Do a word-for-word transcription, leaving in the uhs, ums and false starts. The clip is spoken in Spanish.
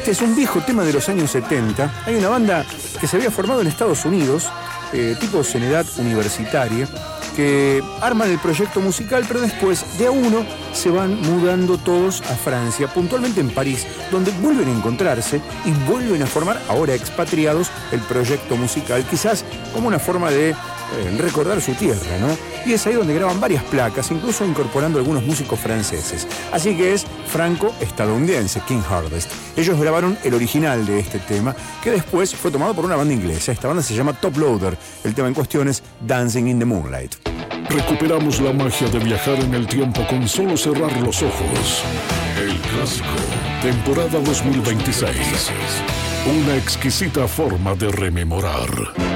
Este es un viejo tema de los años setenta. Hay una banda que se había formado en Estados Unidos, eh, tipos en edad universitaria, que arman el proyecto musical, pero después de a uno se van mudando todos a Francia, puntualmente en París, donde vuelven a encontrarse y vuelven a formar, ahora expatriados, el proyecto musical, quizás como una forma de eh, recordar su tierra, ¿no? Y es ahí donde graban varias placas, incluso incorporando algunos músicos franceses. Así que es franco-estadounidense, King Harvest. Ellos grabaron el original de este tema, que después fue tomado por una banda inglesa. Esta banda se llama Top Loader. El tema en cuestión es Dancing in the Moonlight. Recuperamos la magia de viajar en el tiempo con solo cerrar los ojos. El Clásico, temporada dos mil veintiséis. Una exquisita forma de rememorar.